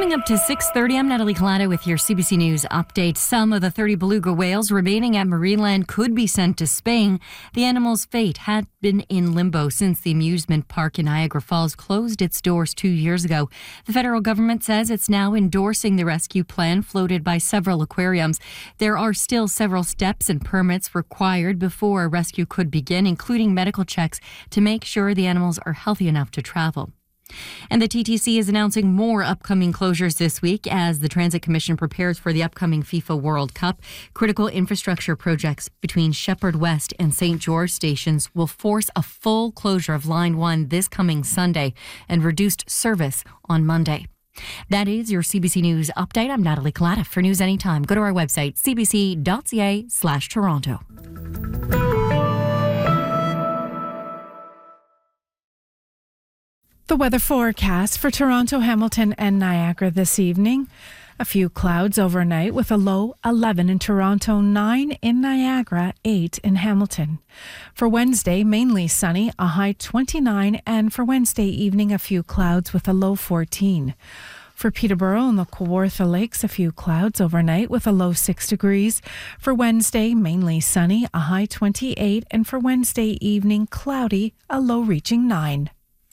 Coming up to 6:30, I'm Natalie Collada with your CBC News update. Some of the 30 beluga whales remaining at Marineland could be sent to Spain. The animal's fate had been in limbo since the amusement park in Niagara Falls closed its doors 2 years ago. The federal government says it's now endorsing the rescue plan floated by several aquariums. There are still several steps and permits required before a rescue could begin, including medical checks to make sure the animals are healthy enough to travel. And the TTC is announcing more upcoming closures this week as the Transit Commission prepares for the upcoming FIFA World Cup. Critical infrastructure projects between Shepherd West and St. George stations will force a full closure of Line 1 this coming Sunday and reduced service on Monday. That is your CBC News update. I'm Natalie Collada. For news anytime, go to our website, cbc.ca/Toronto. The weather forecast for Toronto, Hamilton and Niagara this evening. A few clouds overnight with a low 11 in Toronto, 9 in Niagara, 8 in Hamilton. For Wednesday, mainly sunny, a high 29, and for Wednesday evening, a few clouds with a low 14. For Peterborough and the Kawartha Lakes, a few clouds overnight with a low 6 degrees. For Wednesday, mainly sunny, a high 28, and for Wednesday evening, cloudy, a low reaching 9.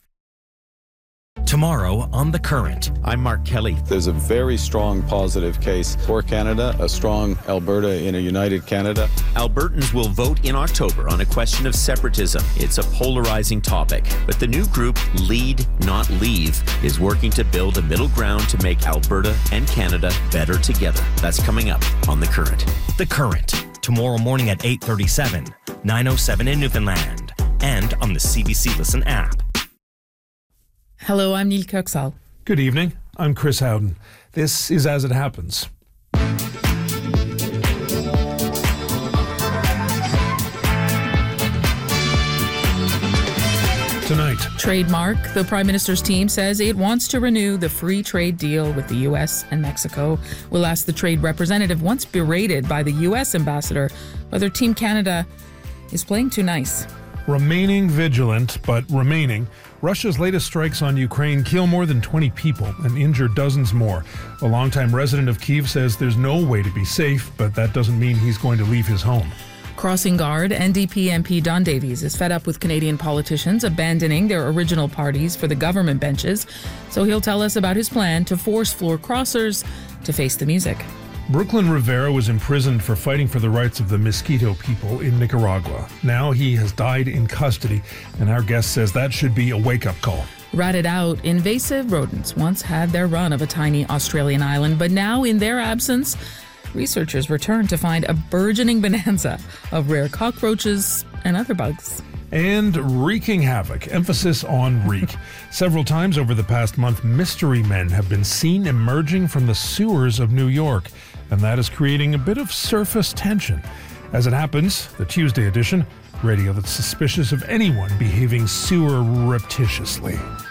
Tomorrow on The Current. I'm Mark Kelly. There's a very strong positive case for Canada, a strong Alberta in a united Canada. Albertans will vote in October on a question of separatism. It's a polarizing topic, but the new group Lead Not Leave is working to build a middle ground to make Alberta and Canada better together. That's coming up on The Current. The Current, tomorrow morning at 8:37, 9:07 in Newfoundland, and on the CBC Listen app. Hello, I'm Neil Kirksall. Good evening. I'm Chris Howden. This is As It Happens. Tonight. Trademark. The Prime Minister's team says it wants to renew the free trade deal with the U.S. and Mexico. We'll ask the trade representative, once berated by the U.S. ambassador, whether Team Canada is playing too nice. Remaining vigilant, but remaining. Russia's latest strikes on Ukraine kill more than 20 people and injure dozens more. A longtime resident of Kyiv says there's no way to be safe, but that doesn't mean he's going to leave his home. Crossing Guard NDP MP Don Davies is fed up with Canadian politicians abandoning their original parties for the government benches, so he'll tell us about his plan to force floor crossers to face the music. Brooklyn Rivera was imprisoned for fighting for the rights of the Mosquito people in Nicaragua. Now he has died in custody, and our guest says that should be a wake-up call. Ratted out, invasive rodents once had their run of a tiny Australian island, but now in their absence, researchers return to find a burgeoning bonanza of rare cockroaches and other bugs. And wreaking havoc, emphasis on reek. Several times over the past month, mystery men have been seen emerging from the sewers of New York, and that is creating a bit of surface tension. As it happens, the Tuesday edition, radio that's suspicious of anyone behaving sewer-reptitiously.